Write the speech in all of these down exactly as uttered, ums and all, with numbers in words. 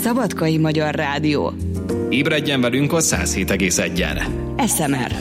Szabadkai Magyar Rádió. Ébredjen velünk a száz hét egész egyen. es em er.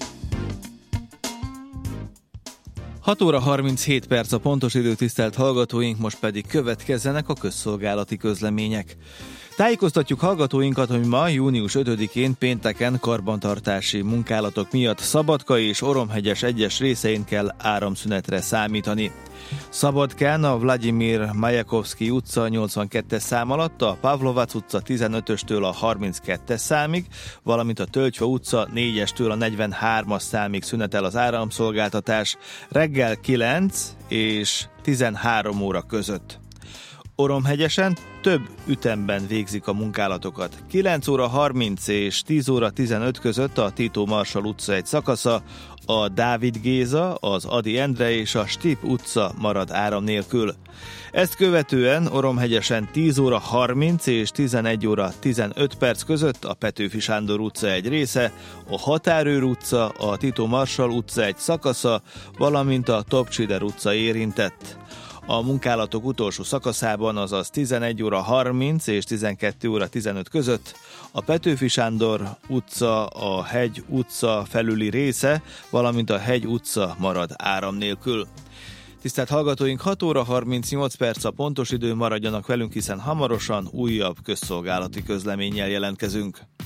hat óra harminchét perc a pontos idő, tisztelt hallgatóink, most pedig következzenek a közszolgálati közlemények. Tájékoztatjuk hallgatóinkat, hogy ma, június ötödikén pénteken karbantartási munkálatok miatt Szabadkai és Oromhegyes egyes részein kell áramszünetre számítani. Szabadkán a Vladimir Majakovszky utca nyolcvankettes szám alatt, a Pavlovac utca tizenötöstől a harminckettes számig, valamint a Tölgyfa utca négyestől a negyvenhármas számig szünetel az áramszolgáltatás reggel kilenc és tizenhárom óra között. Oromhegyesen több ütemben végzik a munkálatokat. kilenc óra harminc és tíz óra tizenöt között a Tito Marsally utca egy szakasza, a Dávid Géza, az Ady Endre és a Stip utca marad áram nélkül. Ezt követően Oromhegyesen tíz óra harminc és tizenegy óra tizenöt perc között a Petőfi Sándor utca egy része, a Határőr utca, a Tito Marsally utca egy szakasza, valamint a Topcsider utca érintett. A munkálatok utolsó szakaszában, azaz tizenegy óra harminc és tizenkettő óra tizenöt között a Petőfi Sándor utca, a Hegy utca felüli része, valamint a Hegy utca marad áram nélkül. Tisztelt hallgatóink, hat óra harmincnyolc perc a pontos idő, maradjanak velünk, hiszen hamarosan újabb közszolgálati közleménnyel jelentkezünk.